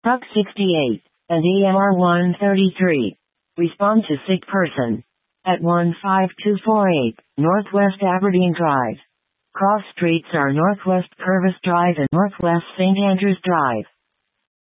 Truck 68 and EMR 133. Respond to sick person. At 15248, Northwest Aberdeen Drive. Cross streets are Northwest Purvis Drive and Northwest St. Andrews Drive.